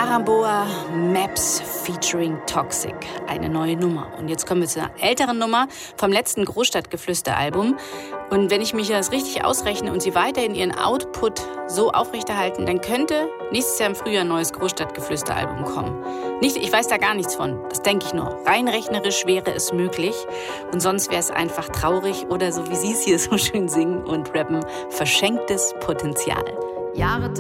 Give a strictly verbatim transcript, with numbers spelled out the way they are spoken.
Aramboa Maps featuring Toxic, eine neue Nummer. Und jetzt kommen wir zu einer älteren Nummer vom letzten Großstadtgeflüster-Album. Und wenn ich mich das richtig ausrechne und sie weiterhin ihren Output so aufrechterhalten, dann könnte nächstes Jahr im Frühjahr ein neues Großstadtgeflüster-Album kommen. Nicht, ich weiß da gar nichts von, das denke ich nur. Rein rechnerisch wäre es möglich und sonst wäre es einfach traurig oder so, wie sie es hier so schön singen und rappen, verschenktes Potenzial. Jahre